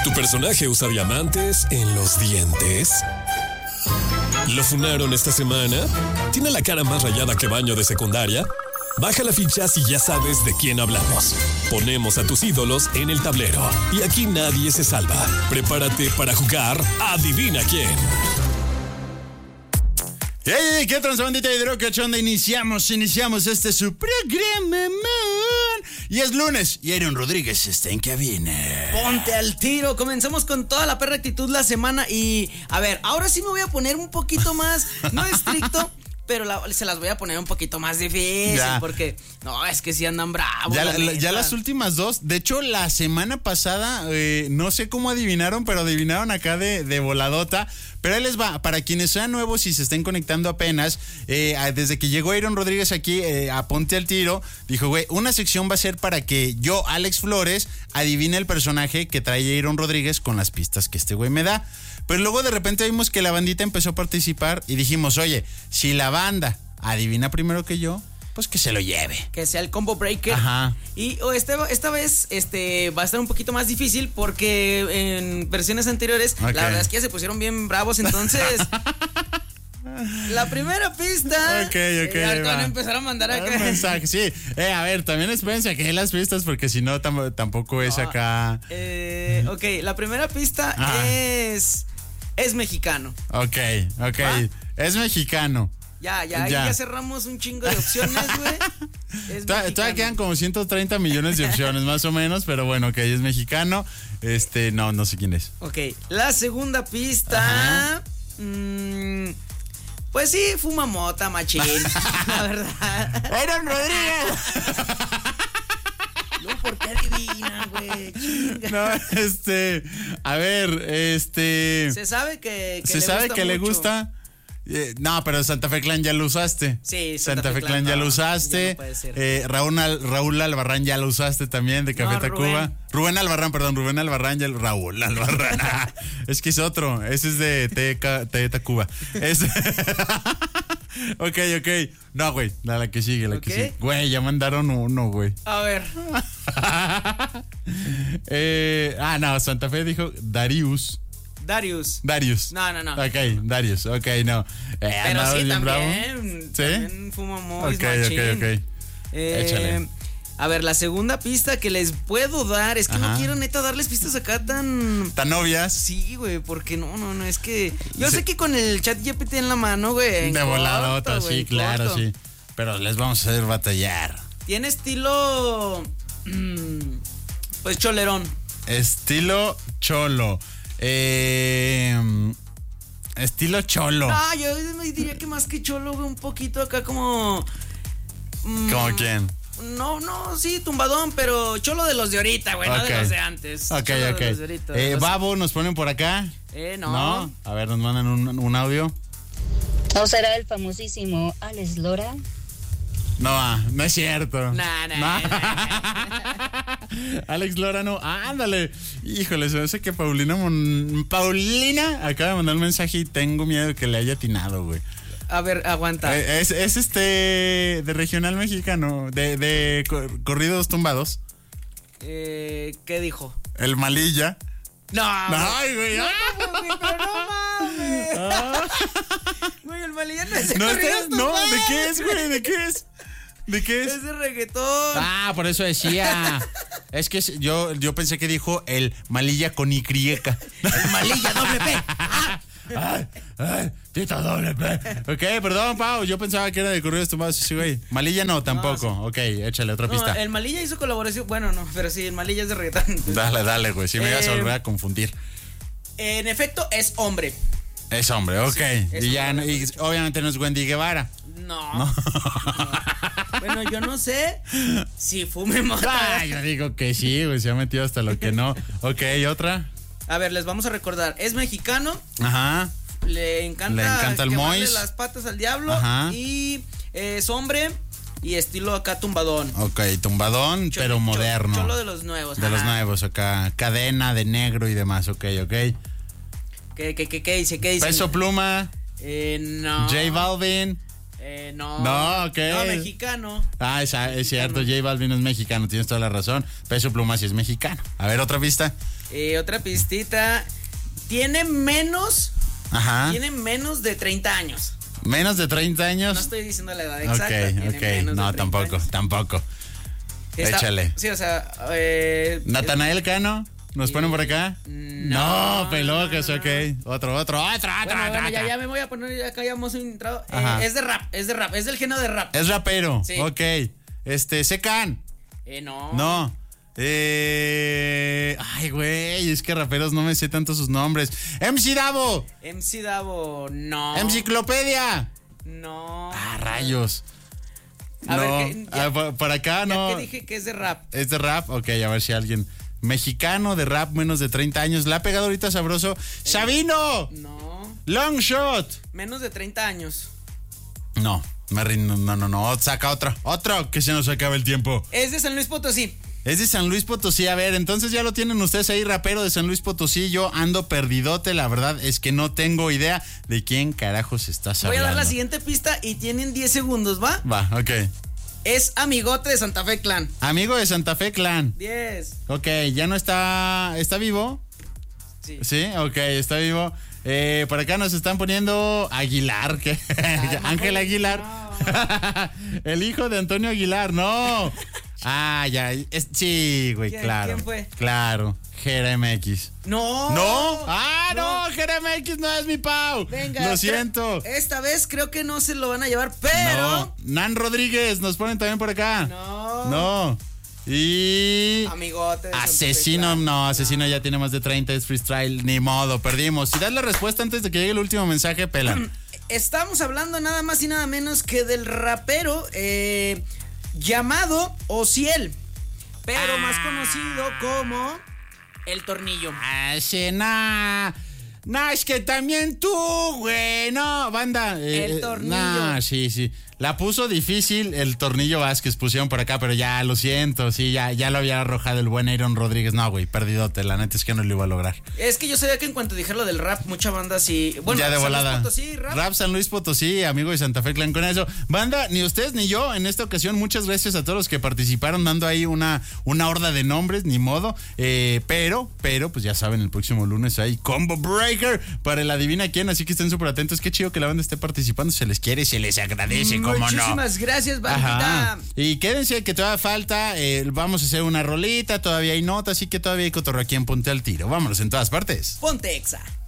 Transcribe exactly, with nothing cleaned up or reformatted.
¿Tu personaje usa diamantes en los dientes? ¿Lo funaron esta semana? ¿Tiene la cara más rayada que baño de secundaria? Baja la ficha si ya sabes de quién hablamos. Ponemos a tus ídolos en el tablero y aquí nadie se salva. Prepárate para jugar Adivina quién. ¡Hey, hey! ¿Qué transbandita de Hidro? ¿Qué onda? Iniciamos, iniciamos este su programa, man. Y es lunes y Aaron Rodríguez está en cabina. Ponte al tiro. Comenzamos con toda la perra actitud la semana y, a ver, ahora sí me voy a poner un poquito más, no estricto, pero la, se las voy a poner un poquito más difícil ya. Porque, no, es que sí andan bravos. Ya, la, ya las últimas dos, de hecho la semana pasada, eh, no sé cómo adivinaron, pero adivinaron acá de, de voladota. Pero ahí les va, para quienes sean nuevos y se estén conectando apenas, eh, desde que llegó Aaron Rodríguez aquí eh, a Ponte al Tiro, dijo, güey, una sección va a ser para que yo, Alex Flores, adivine el personaje que trae Aaron Rodríguez con las pistas que este güey me da. Pero luego de repente vimos que la bandita empezó a participar y dijimos, oye, si la banda adivina primero que yo, pues que se lo lleve. Que sea el combo breaker. Ajá. Y oh, este, esta vez este, va a estar un poquito más difícil porque en versiones anteriores, okay, la verdad es que ya se pusieron bien bravos, entonces... La primera pista. Ok, ok. Eh, ahorita van a empezar a mandar acá. Un mensaje, sí. Eh, a ver, también espérense a que hay las pistas porque si no tam- tampoco no, es acá. Eh, ok, la primera pista ah. es. Es mexicano. Ok, ok. ¿Va? Es mexicano. Ya, ya, ya. Ahí ya cerramos un chingo de opciones, güey. Todavía quedan como ciento treinta millones de opciones, más o menos, pero bueno, ok, es mexicano. Este, no, no sé quién es. Ok, la segunda pista. Mmm, pues sí, fuma mota, machín. La verdad. ¡Aaron Rodríguez! No, ¿por qué adivina, güey? No, este. A ver, este. Se sabe que, que Se le sabe gusta que mucho. le gusta. Eh, no, pero Santa Fe Clan ya lo usaste. Sí, Santa, Santa Fe Clan ya no, lo usaste. Ya no puede ser. Eh, Raúl, Al, Raúl Albarrán ya lo usaste también de Café no, Tacuba. Rubén. Rubén Albarrán, perdón, Rubén Albarrán ya Raúl Albarrán. Es que es otro, ese es de T Tacuba. Es... ok, ok. No, güey, la, la que sigue, la okay. que sigue. Güey, ya mandaron uno, güey. A ver. eh, ah, no, Santa Fe dijo Darius. Darius. Darius. No, no, no. Ok, Darius, ok, no. Eh, Pero sí, también. Bravo. ¿Sí? También fuma muy Ok, machín. ok, ok. Eh, Échale. A ver, la segunda pista que les puedo dar, es que Ajá. no quiero neta darles pistas acá tan... ¿Tan obvias? Sí, güey, porque no, no, no, es que... Yo sí. sé que con el chat G P T en la mano, güey. De voladota, sí, claro, corto. sí. Pero les vamos a hacer batallar. Tiene estilo... Pues cholerón. Estilo cholo. Eh, estilo cholo. Ah, yo diría que más que cholo, un poquito acá como. Mm, ¿Cómo quién? No, no, sí, tumbadón, pero cholo de los de ahorita, güey, okay. no de los de antes. Ok, cholo ok. De los de ahorita, eh, Babo, ¿nos ponen por acá? Eh, no. No. A ver, nos mandan un, un audio. ¿No será el famosísimo Alex Lora? No, no es cierto. Nah, nah, nah, nah. Alex Lora no. Ándale. Híjole, se me hace que Paulina Mon... Paulina acaba de mandar un mensaje y tengo miedo de que le haya atinado, güey. A ver, aguanta. Es, es este de regional mexicano, de, de corridos tumbados. Eh, ¿qué dijo? El Malilla. No. Ay, güey. No, no, pero no mames. Ah. Güey, el Malilla no es de no, corridos no, tumbados. ¿de qué es, güey? ¿De qué es? ¿De qué es? Es de reggaetón. Ah, por eso decía. Es que yo, yo pensé que dijo el Malilla con Y. El Malilla doble P. Ah. Ay, ay, Tito doble P. Ok, perdón, Pau. Yo pensaba que era de corridos tumbados. Sí, güey. Malilla no, tampoco. No, sí. Ok, échale otra pista. No, el Malilla hizo colaboración. Bueno, no, pero sí, el Malilla es de reggaetón. Dale, dale, güey. Si me eh, vas a volver a confundir. En efecto, es hombre. Es hombre, ok. Sí, es y ya, hombre. Y obviamente no es Wendy Guevara. No. no. no. Bueno, yo no sé si fume mota. Ah, yo digo que sí, güey. Se ha metido hasta lo que no. Ok, ¿otra? A ver, les vamos a recordar. Es mexicano. Ajá. Le encanta, Le encanta el Mois. las patas al diablo. Ajá. Y es hombre y estilo acá tumbadón. Ok, tumbadón, Cholo, pero moderno. Cholo de los nuevos. De Ajá. los nuevos, acá. Cadena de negro y demás, ok, ok. ¿Qué, qué, qué, qué dice? ¿Qué dice? Peso Pluma. Eh, no. J Balvin. Eh, no. No, ok. No, mexicano. Ah, es, es cierto, J Balvin es mexicano, tienes toda la razón. Peso Pluma sí es mexicano. A ver, otra pista. Eh, otra pistita. Tiene menos. Ajá. Tiene menos de treinta años. ¿Menos de treinta años? No estoy diciendo la edad exacta. Ok, tiene ok. menos de No, treinta tampoco, años. tampoco. Está- Échale. Sí, o sea. Eh, Natanael Cano, ¿nos eh, ponen por acá? no, No, pelocas, no, no, ok. Otro, otro, otro, otro, Bueno, otro, bueno, ya, otro. ya me voy a poner, acá ya hemos entrado. Eh, Ajá. es de rap, es de rap, es del género de rap. Es rapero, Sí. ok. Este, Secan. Eh, no. No. Eh, ay, güey, es que raperos no me sé tanto sus nombres. M C Davo. M C Davo, no. Enciclopedia. No. Ah, rayos. A no. ver, ¿qué- ya- Ah, por, por acá Ya no. que dije que es de rap. ¿Es de rap? Ok, a ver si alguien. Mexicano de rap, menos de treinta años. ¿La ha pegado ahorita sabroso? ¡Sabino! No. ¡Long shot! Menos de treinta años. No, me rindo. No, no, no. Saca otro. Otro, que se nos acabe el tiempo. Es de San Luis Potosí. Es de San Luis Potosí. A ver, entonces ya lo tienen ustedes ahí, rapero de San Luis Potosí. Yo ando perdidote. La verdad es que no tengo idea de quién carajos estás Voy a hablando. dar la siguiente pista y tienen diez segundos, ¿va? Va, ok. Es amigote de Santa Fe Clan. Amigo de Santa Fe Clan. diez. Ok, ya no está. ¿Está vivo? Sí. Sí, ok, está vivo. Eh, por acá nos están poniendo Aguilar, ¿qué? Ángel Aguilar. El hijo de Antonio Aguilar, no. Ah, ya. es- sí, güey, ¿Quién- claro. quién fue? Claro, Jera M X. No. ¿No? Ah, no, Jera M X no es mi Pau. Venga. Lo siento. creo- Esta vez creo que no se lo van a llevar, pero. No. Nan Rodríguez, nos ponen también por acá. No. No. Y. Amigote de Santa Fe Asesino, Clan. no, asesino ya tiene más de treinta, es freestyle, ni modo, perdimos. Si das la respuesta antes de que llegue el último mensaje, pelan. Estamos hablando nada más y nada menos que del rapero eh, llamado Ociel, pero más conocido como El Tornillo. Ah, sí, nah. No, es que también tú, güey, no, banda. eh, El eh, Tornillo. nah, sí, sí. La puso difícil el Tornillo Vázquez, pusieron por acá, pero ya lo siento, sí, ya, ya lo había arrojado el buen Aaron Rodríguez. No, güey, perdidote, la neta es que no lo iba a lograr. Es que yo sabía que en cuanto dijera lo del rap, mucha banda sí. Bueno, ya de San Luis volada. Potosí, rap. Rap San Luis Potosí, amigo de Santa Fe Clan con eso. Banda, ni ustedes ni yo en esta ocasión, muchas gracias a todos los que participaron dando ahí una, una horda de nombres, ni modo. Eh, pero, pero, pues ya saben, el próximo lunes hay Combo Breaker para el adivina quién, así que estén súper atentos. Qué chido que la banda esté participando, se les quiere, se les agradece, cómo no. Muchísimas gracias, bandita. Ajá. Y quédense que todavía falta, eh, vamos a hacer una rolita, todavía hay nota, así que todavía hay cotorreo aquí en Ponte al Tiro. Vámonos en todas partes. Ponte Exa.